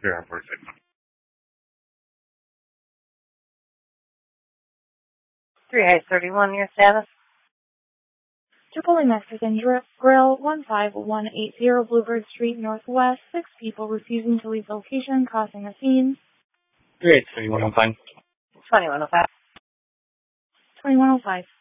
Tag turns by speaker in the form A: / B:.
A: Yeah, perfect.
B: 3831, your status?
C: Chipotle Mexican Grill, 15180 Bluebird Street Northwest. 6 people refusing to leave location, causing a scene.
A: 3821, I'm fine.
B: 2105.
C: 2105.